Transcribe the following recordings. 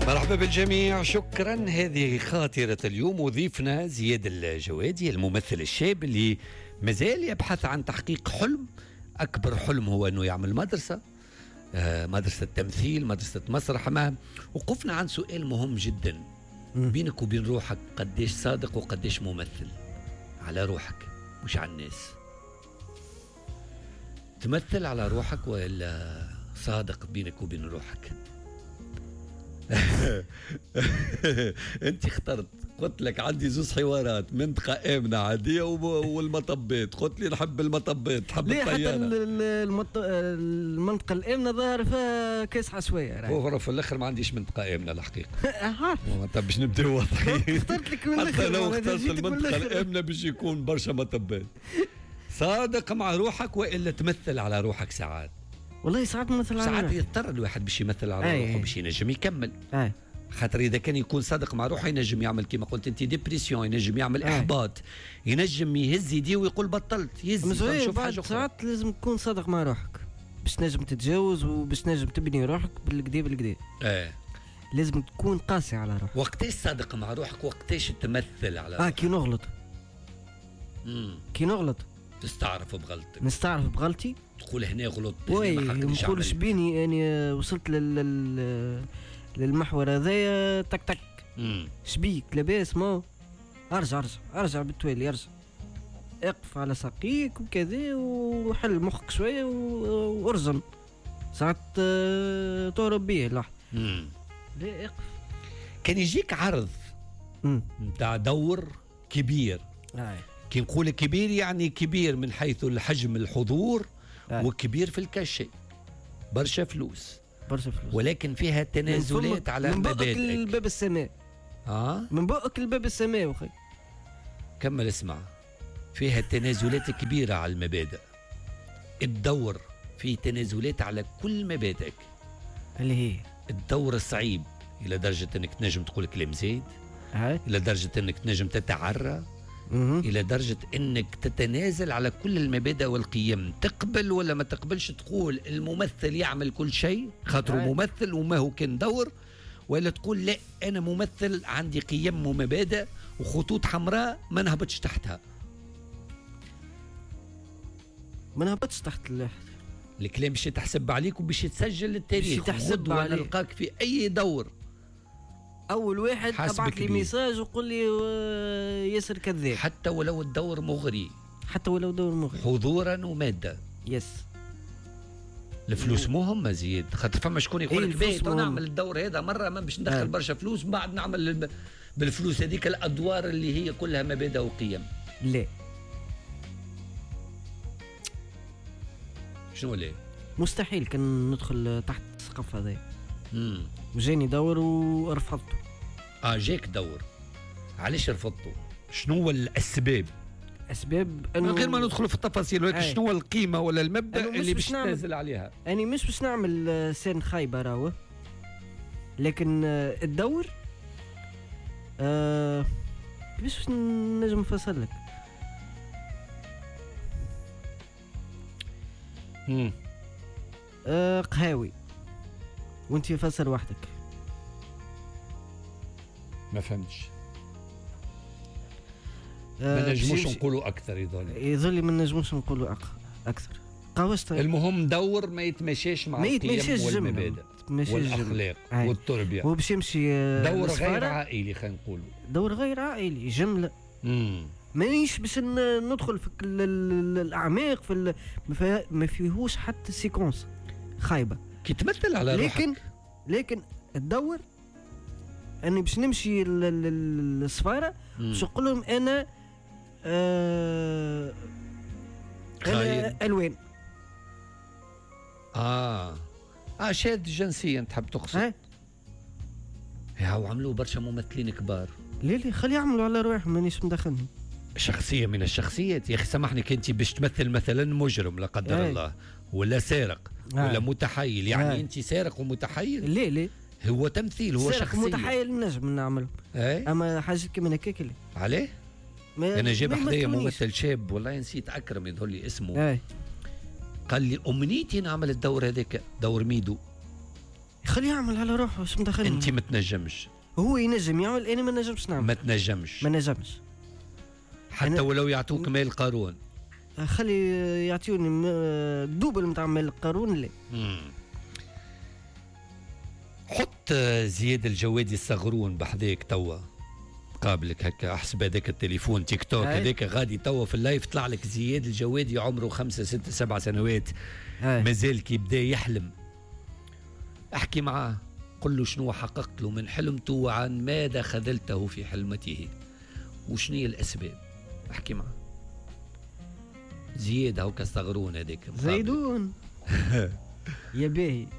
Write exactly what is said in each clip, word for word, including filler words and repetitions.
مرحبا بالجميع، شكرا. هذه خاطرة اليوم، وضيفنا زياد الجوادي الممثل الشاب اللي مازال يبحث عن تحقيق حلم. أكبر حلم هو أنه يعمل مدرسة آه مدرسة تمثيل، مدرسة مسرح. ما وقفنا عن سؤال مهم جدا بينك وبين روحك: قديش صادق وقديش ممثل؟ على روحك مش على الناس. تمثل على روحك ولا صادق بينك وبين روحك؟ انت اخترت، قلت لك عندي زوز حوارات: منطقة آمنة عادية والمطبات. قلت لي نحب المطبات، تحب الطيارة. حتى المط... المنطقة الآمنة ظهر فيها كاسحة شوية. هو في الآخر ما عنديش منطقة آمنة الحقيقة. عارف. طب باش نبداو واضحين. اخترت لك من حتى لو اخترت المنطقة الآمنة باش يكون برشا مطبات. صادق مع روحك وإلا تمثل على روحك ساعات؟ والله ساعات مثل ساعات يضطر الواحد باش يمثل على روحه باش ينجم يكمل. أي. خاطر اذا كان يكون صادق مع روحه ينجم يعمل كما قلت انت ديبريسيون، ينجم يعمل أي. احباط، ينجم يهز يديه ويقول بطلت، يهز نشوف حاجه. ساعات لازم تكون صادق مع روحك باش تنجم تتجاوز وباش تنجم تبني روحك بالكدا بالكدا. اه لازم تكون قاسي على روحك. وقتاش صادق مع روحك وقتاش تمثل على روحك؟ اه كي نغلط. امم كي نغلط تستعرف بغلطك. نستعرف بغلطي، تقول هنا غلطت. وي ما نقولش بيني يعني وصلت لل للمحور هذايا تك تك. امم شبيك لاباس؟ ما ارجع ارجع ارجع بالتوالي، ارجع اقف على ساقيك وكذا وحل مخك شويه وارزن. ساعات تهرب بيه لحظه. امم لا اقف. كان يجيك عرض نتاع دور كبير. آه. كي نقول كبير يعني كبير من حيث الحجم الحضور. آه. وكبير في الكاشي، برشا فلوس برشا فلوس، ولكن فيها تنازلات على مبادئك. من بقك لباب السماء. اه من بقك لباب السماء وخي. كمل اسمع. فيها تنازلات كبيرة على المبادئ. الدور فيه تنازلات على كل مبادئك. اللي هي الدور صعيب إلى درجة أنك تنجم تقول كلام زايد. آه. إلى درجة أنك تنجم تتعرى. مم. إلى درجة أنك تتنازل على كل المبادئ والقيم. تقبل ولا ما تقبلش تقول الممثل يعمل كل شيء خاطره آه. ممثل وما هو كان دور، ولا تقول لا أنا ممثل عندي قيم ومبادئ وخطوط حمراء ما نهبطش تحتها. ما نهبطش تحت الكلام باش يتحسب عليك وباش يتسجل للتاريخ. باش يتحسب عليك. نلقاك في أي دور. اول واحد ابعث لي ميساج وقول لي ياسر كذاب، حتى ولو الدور مغري، حتى ولو دور مغري، حضورا وماده. يس. الفلوس مهمه زيد، خاطر فما شكون يقول لك باهي تو نعمل الدور هذا مره ما باش ندخل آه. برشا فلوس، بعد نعمل بالفلوس هذيك الادوار اللي هي كلها مبادئ وقيم. لا شنو لا؟ مستحيل كان ندخل تحت السقف هذا. امم وجاني دور ورفضته. اه جاك دور، علاش رفضته؟ شنو هو الاسباب؟ اسباب انه غير ما ندخل في التفاصيل، ولكن شنو هو القيمه ولا المبدا اللي باش تنازل عليها؟ يعني مش باش نعمل سين خايبه راهو، لكن الدور آه باش نجم نفسر لك. امم آه قهاوي وانت فسر وحدك. ما فهمتش. آه ما نجموش نقولوا اكثر. يظل يظل ما نجموش نقولوا اكثر. قاوشت المهم دور ما يتماشاش مع القيم والمبادئ والاخلاق والتربيه، وباش يمشي دور غير عائلي. خلينا نقولوا دور غير عائلي جمله. امم مانيش باش ندخل في الاعماق في ما فيهوش حتى سيكونس خايبه كي تمثل على روحك. لكن لكن الدور اني باش نمشي للصفاره باش نقول لهم انا آه انا الوان. اه اه شاذ جنسيا تحب تقصد؟ ها وعملوا برشا ممثلين كبار. ليه ليه خلي يعملوا على روحهم، مانيش مدخلهم. شخصيه من الشخصيات يا اخي سامحني، كنتي باش تمثل مثلا مجرم لا قدر هاي. الله، ولا سارق هاي. ولا متحيل، يعني هاي. انت سارق ومتحيل؟ ليه ليه هو تمثيل، هو سارق شخصيه. متحيل نجم نعمله، اما حاجه كيما هكاك ليه؟ عليه؟ انا جاب حذايا ممثل شاب والله نسيت اكرم يظهر لي اسمه. هاي. قال لي امنيتي نعمل الدور هذاك، دور ميدو. خليه يعمل على روحه، واش مدخلني؟ انت ما تنجمش، هو ينجم يعمل، انا ما نجمش نعمل. ما تنجمش ما نجمش حتى أنا... ولو يعطوك مال قارون. خلي يعطيوني دوبل نتاع مال قارون. لا مم. حط زياد الجوادي الصغرون بحذاك توا قابلك هكا، احسب هذاك التليفون تيك توك هذاك غادي توا في اللايف طلع لك زياد الجوادي عمره خمسة ستة سبع سنوات مازال كي بدا يحلم. احكي معاه قل له شنو حققت له من حلمته وعن ماذا خذلته في حلمته وشنو هي الاسباب. احكي معاه زياد هاكا صغرون هذاك زيدون يا باهي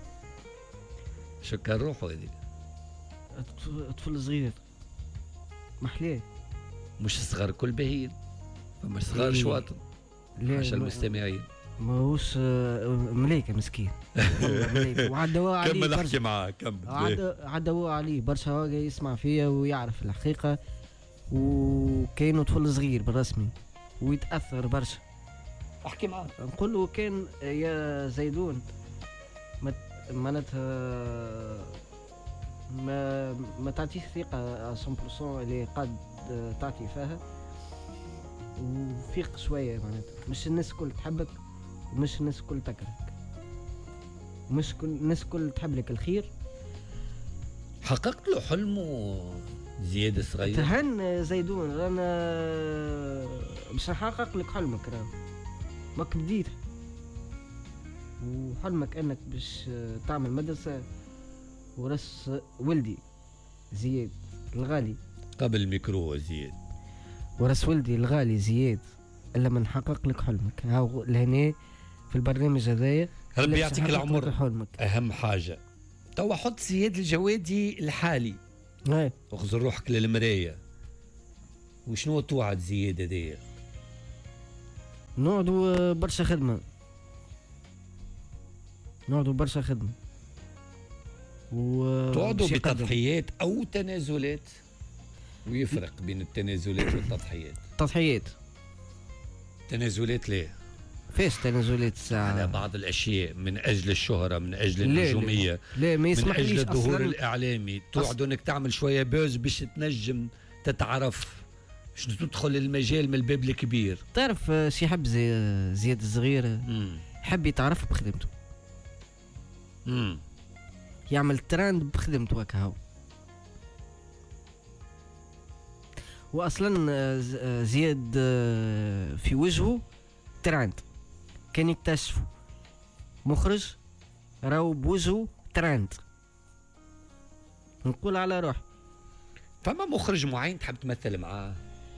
شكر روحه هذيك طفل صغير محلاه، مش صغار كل باهيين، فما صغار شواطن عشان المستمعين. ماهوش ملايكة مسكين وعدوا عليه. كمل احكي معاه كمل. عدوا عليه برشا واقع يسمع فيا ويعرف الحقيقة، وكانوا طفل صغير بالرسمي ويتأثر برشا. احكي معاه نقول له كان يا زيدون معناتها ما ما تعطيش ثقة مية بالمية اللي قد تعطي فيها، وفيق شوية معناتها مش الناس الكل تحبك ومش الناس الكل تكرهك، مش كل الناس الكل تحب لك الخير. حققت له حلمه زياد الصغير. تهن زيدون رانا باش نحقق لك حلمك، راه ماك بديت وحلمك انك باش تعمل مدرسة ورس ولدي زياد الغالي قبل الميكرو زياد، ورس ولدي الغالي زياد الا من حقق لك حلمك. هاو لهنا في البرنامج هذايا ربي يعطيك العمر. حلمك اهم حاجه توا حط زياد الجوادي الحالي، اي اخزر روحك للمرايه. وشنو توعد زياد هذايا؟ نقعدوا برشا خدمه، نقعدوا برشا خدمه و تقعدوا بتضحيات او تنازلات، ويفرق بين التنازلات والتضحيات. تضحيات تنازلات ليه؟ فيش تنازلات الساعة على بعض الاشياء من اجل الشهرة، من اجل النجومية، لا ما من اجل الظهور أصلاً الاعلامي. تقعدوا انك تعمل شوية بوز باش تنجم تتعرف، باش تدخل المجال من الباب الكبير. تعرف شي يحب زي زياد الصغير يحب يتعرف بخدمته، امم يعمل تراند بخدمته هكا. واصلا زياد في وجهه تراند، كان يكتشفه مخرج راهو بوجهه تراند. نقول على روح فما مخرج معين تحب تمثل معاه،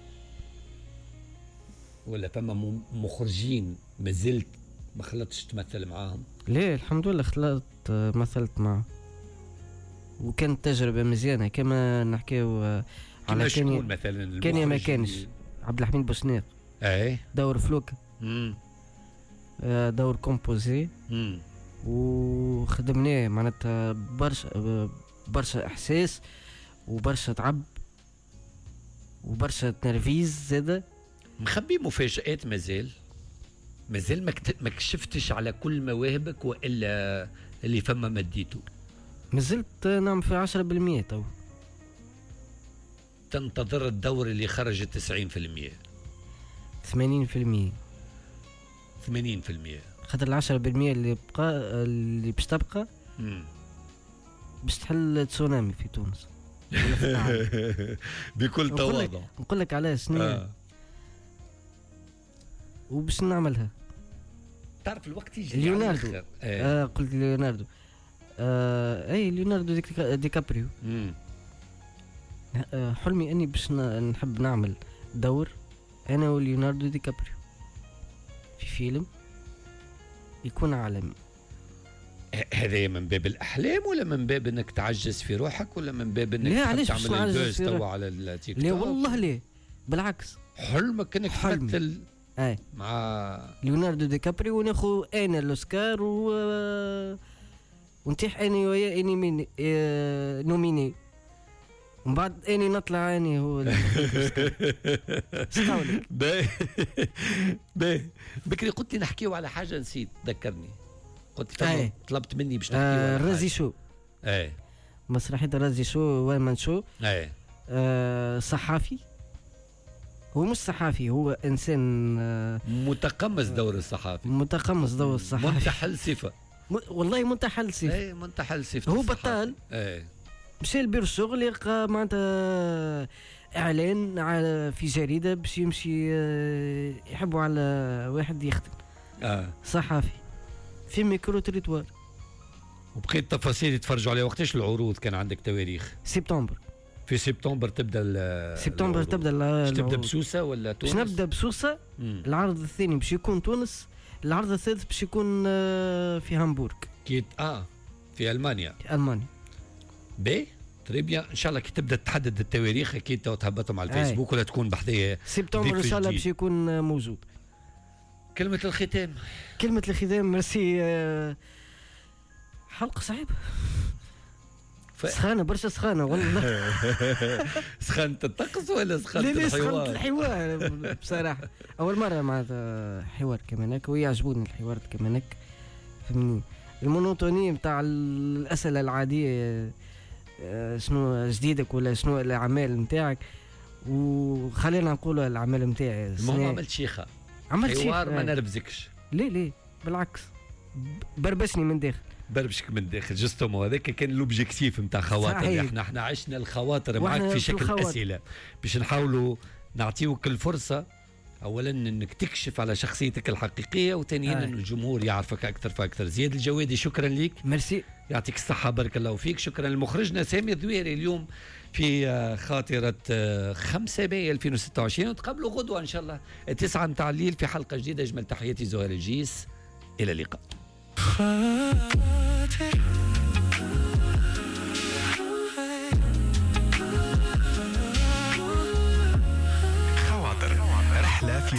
ولا فما مخرجين ما زلت ما خلطتش تمثل معاهم؟ ليه الحمد لله خلطت مثلت معه، وكانت تجربة مزيانة. كما نحكيو على كان مثلا كان ما كانش عبد الحميد بوسنيق، اي دور فلوك، امم دور كومبوزي، امم وخدمناه معناتها برشا برشا احساس وبرشا تعب وبرشا تنرفيز زاده. مخبي مفاجآت مازال مازال ما ما كشفتش على كل مواهبك، والا اللي فما مديته؟ مازلت نعم في عشرة بالمية تو. تنتظر الدور اللي خرج تسعين بالمية ثمانين بالمية ثمانين بالمية خاطر العشرة بالمية اللي بقى اللي باش تبقى مم. باش تحل تسونامي في تونس بكل تواضع. نقول لك علاش شنو آه. وباش نعملها. تعرف الوقت يجي ليوناردو آه. آه قلت ليوناردو آه اي ليوناردو ديك دي كابريو. مم. آه حلمي اني باش نحب نعمل دور انا وليوناردو دي كابريو في فيلم يكون عالمي. هذا من باب الاحلام ولا من باب انك تعجز في روحك ولا من باب انك تعمل البوز توا على التيك توك؟ لا والله ليه، بالعكس حلمك انك تمثل اي مع ليوناردو دي كابريو وناخذ انا الاوسكار و ونتيح اني ويا اني مين اه... نوميني، ومن بعد اني نطلع اني هو استولك. باهي باهي بكري قلت لي نحكيو على حاجه نسيت، ذكرني. قلت لي طلبت مني باش نحكيو آه على الرازي شو ايه مسرحيه الرازي شو وين مان شو. ايه آه صحافي، هو مش صحافي، هو انسان آه متقمص دور الصحافي، متقمص دور الصحافي، منتحل صفه. م... والله منتحل صفه. ايه منتحل صفه. هو بطال. ايه مشى لبير الشغل يلقى معناتها اعلان على في جريده باش يمشي آه يحبوا على واحد يخدم اه صحافي في ميكرو تريتوار. وبقيت تفاصيل يتفرجوا عليها. وقتاش العروض كان عندك تواريخ؟ سبتمبر. في سبتمبر تبدا سبتمبر تبدا باش تبدا بسوسه ولا تونس؟ باش نبدا بسوسه. مم. العرض الثاني باش يكون تونس، العرض الثالث باش يكون في هامبورغ. كيت اه في المانيا. في المانيا. بي تري بيان. ان شاء الله كي تبدا تحدد التواريخ اكيد تهبطهم على الفيسبوك ولا تكون بحذايا. سبتمبر ان شاء الله باش يكون موجود. كلمه الختام. كلمه الختام ميرسي. آه حلقه صعيبه. ف... سخانه برشا سخانه والله. سخانه الطقس ولا سخانه الحوار؟ سخانه الحوار بصراحه اول مره معناتها حوار كمان هكا، ويعجبوني الحوارات كمان هكا فهمني. المونوتوني نتاع الاسئله العاديه شنو جديدك ولا شنو الاعمال نتاعك، وخلينا نقولوا الاعمال نتاعي. المهم عملت شيخه، عملت حوار ما نربزكش. ليه ليه بالعكس بربشني من داخل. بربشك من داخل جستومو. هذاك كان لوبجيكتيف نتاع خواطر. احنا احنا عشنا الخواطر معك في شكل الخواطر. اسئله باش نحاولوا نعطيوك الفرصه اولا انك تكشف على شخصيتك الحقيقيه، وثانيا ان الجمهور يعرفك اكثر فاكثر. زياد الجوادي شكرا لك. ميرسي. يعطيك الصحه بارك الله فيك. شكرا لمخرجنا سامي الذويري اليوم في خاطره خمسة مايو ألفين وستة وعشرين. ونتقابلوا غدوه ان شاء الله تسعة متاع الليل في حلقه جديده. اجمل تحياتي زهير الجيس، الى اللقاء. خواطر رحلة في